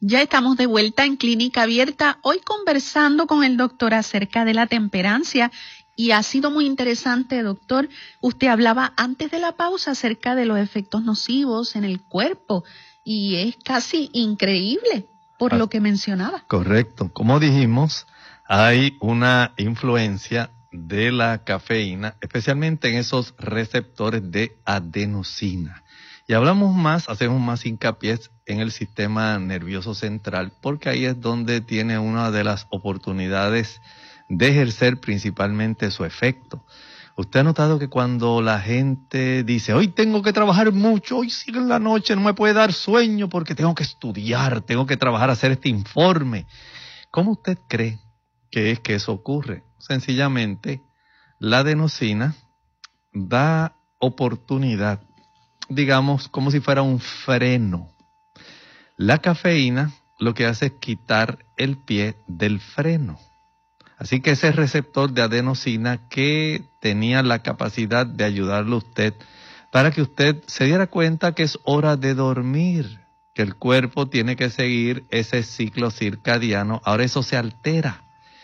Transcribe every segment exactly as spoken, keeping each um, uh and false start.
Ya estamos de vuelta en Clínica Abierta, hoy conversando con el doctor acerca de la temperancia y ha sido muy interesante, doctor. Usted hablaba antes de la pausa acerca de los efectos nocivos en el cuerpo y es casi increíble por ah, lo que mencionaba. Correcto. Como dijimos, hay una influencia de la cafeína, especialmente en esos receptores de adenosina. Y hablamos más, hacemos más hincapié en el sistema nervioso central, porque ahí es donde tiene una de las oportunidades de ejercer principalmente su efecto. Usted ha notado que cuando la gente dice, hoy tengo que trabajar mucho, hoy sí en la noche no me puede dar sueño porque tengo que estudiar, tengo que trabajar, hacer este informe. ¿Cómo usted cree que es que eso ocurre? Sencillamente, la adenosina da oportunidad, digamos, como si fuera un freno. La cafeína lo que hace es quitar el pie del freno. Así que ese receptor de adenosina que tenía la capacidad de ayudarle a usted para que usted se diera cuenta que es hora de dormir, que el cuerpo tiene que seguir ese ciclo circadiano, ahora eso se altera.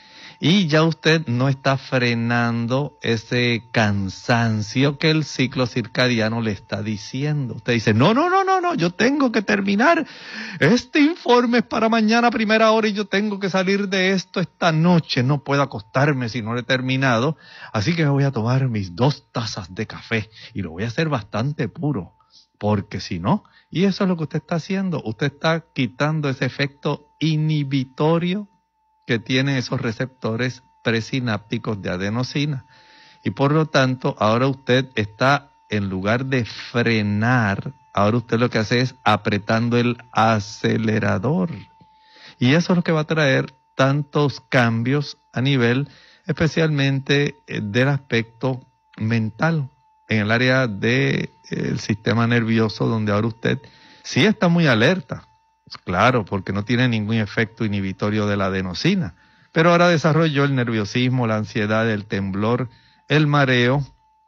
Y ya usted no está frenando ese cansancio que el ciclo circadiano le está diciendo. Usted dice, no, no, no, no, no, yo tengo que terminar. Este informe es para mañana a primera hora y yo tengo que salir de esto esta noche. No puedo acostarme si no lo he terminado. Así que me voy a tomar mis dos tazas de café y lo voy a hacer bastante puro. Porque si no, y eso es lo que usted está haciendo. Usted está quitando ese efecto inhibitorio que tienen esos receptores presinápticos de adenosina. Y por lo tanto, ahora usted está, en lugar de frenar, ahora usted lo que hace es apretando el acelerador. Y eso es lo que va a traer tantos cambios a nivel, especialmente del aspecto mental, en el área del sistema nervioso, donde ahora usted sí está muy alerta. Claro, porque no tiene ningún efecto inhibitorio de la adenosina. Pero ahora desarrolló el nerviosismo, la ansiedad, el temblor, el mareo,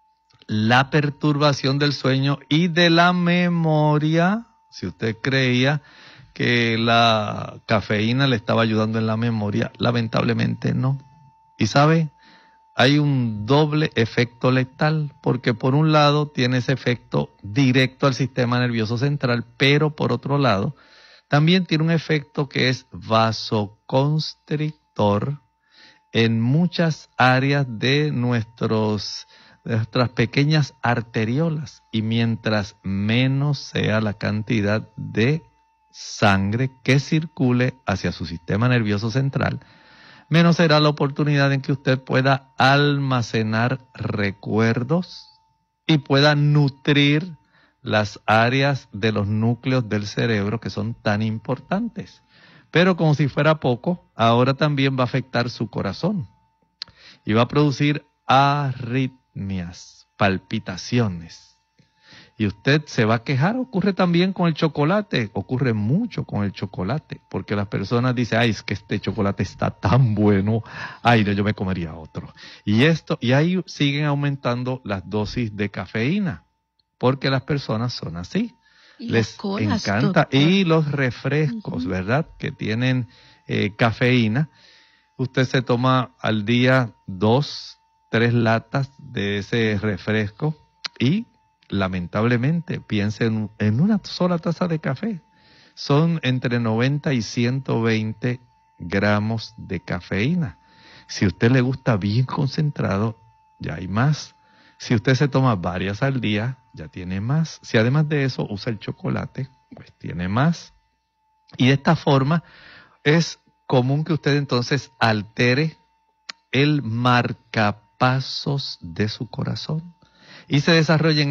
la perturbación del sueño y de la memoria. Si usted creía que la cafeína le estaba ayudando en la memoria, lamentablemente no. Y sabe, hay un doble efecto letal, porque por un lado tiene ese efecto directo al sistema nervioso central, pero por otro lado también tiene un efecto que es vasoconstrictor en muchas áreas de, nuestros, de nuestras pequeñas arteriolas. Y mientras menos sea la cantidad de sangre que circule hacia su sistema nervioso central, menos será la oportunidad en que usted pueda almacenar recuerdos y pueda nutrir las áreas de los núcleos del cerebro que son tan importantes. Pero como si fuera poco, ahora también va a afectar su corazón y va a producir arritmias, palpitaciones. Y usted se va a quejar. Ocurre también con el chocolate, ocurre mucho con el chocolate, porque las personas dicen, ay, es que este chocolate está tan bueno, ay, yo me comería otro. Y esto, y ahí siguen aumentando las dosis de cafeína, porque las personas son así. Y les colas, encanta. Doctor. Y los refrescos, uh-huh. ¿verdad? Que tienen eh, cafeína. Usted se toma al día dos, tres latas de ese refresco y lamentablemente piense en, en una sola taza de café. Son entre noventa y ciento veinte gramos de cafeína. Si a usted le gusta bien concentrado, ya hay más. Si usted se toma varias al día, ya tiene más. Si además de eso usa el chocolate, pues tiene más. Y de esta forma es común que usted entonces altere el marcapasos de su corazón y se desarrollen